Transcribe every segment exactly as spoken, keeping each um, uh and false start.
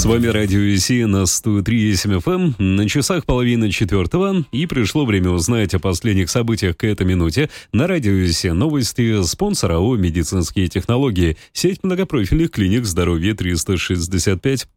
вами Радио Си на сто три и семь эф эм. На часах половина четвертого, и пришло время узнать о последних событиях к этой минуте. На Радио Си новости. Спонсор АО «Медицинские технологии». Сеть многопрофильных клиник здоровья триста шестьдесят пять.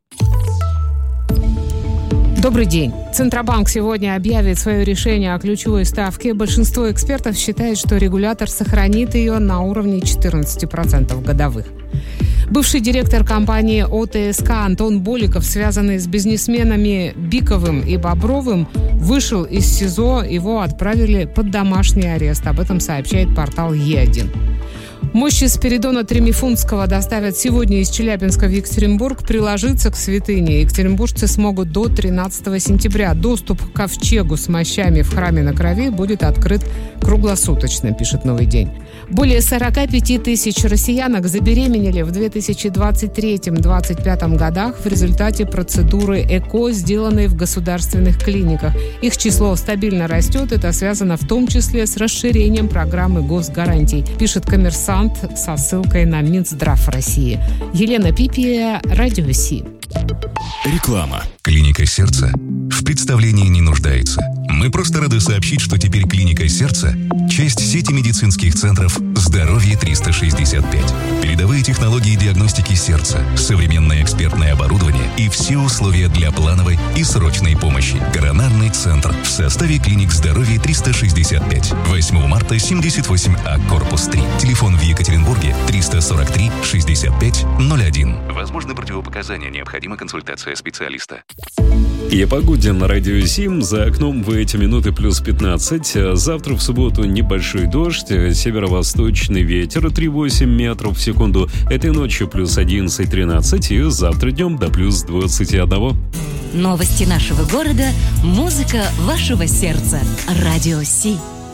Добрый день. Центробанк сегодня объявит свое решение о ключевой ставке. Большинство экспертов считает, что регулятор сохранит ее на уровне четырнадцать процентов годовых. Бывший директор компании ОТСК Антон Боликов, связанный с бизнесменами Биковым и Бобровым, вышел из СИЗО. Его отправили под домашний арест. Об этом сообщает портал Е один. Мощи Спиридона Тремифунтского доставят сегодня из Челябинска в Екатеринбург. Приложиться к святыне екатеринбуржцы смогут до тринадцатого сентября. Доступ к ковчегу с мощами в храме на Крови будет открыт круглосуточно, пишет «Новый день». Более сорок пять тысяч россиянок забеременели в две тысячи двадцать третьем — две тысячи двадцать пятом годах в результате процедуры ЭКО, сделанной в государственных клиниках. Их число стабильно растет. Это связано в том числе с расширением программы госгарантий, пишет «Коммерсант» со ссылкой на Минздрав России. Елена Пипия, Радио Си. Реклама. Клиника сердца в представлении не нуждается. Мы просто рады сообщить, что теперь Клиника сердца – часть сети медицинских центров «Здоровье триста шестьдесят пять». Передовые технологии диагностики сердца, современное экспертное оборудование и все условия для плановой и срочной помощи. Коронарный центр в составе клиник «Здоровье триста шестьдесят пять». восьмого марта, семьдесят восемь А, корпус три. Телефон в Екатеринбурге триста сорок три шестьдесят пять ноль один. Возможны противопоказания, необходима консультация специалиста. И о погоде на Радио Сим. За окном в эти минуты плюс пятнадцать. Завтра в субботу небольшой дождь, северо-восточный ветер три целых восемь десятых метров в секунду. Этой ночью плюс одиннадцать тринадцать и завтра днем до плюс двадцать один. Новости нашего города, музыка вашего сердца. Радио Си.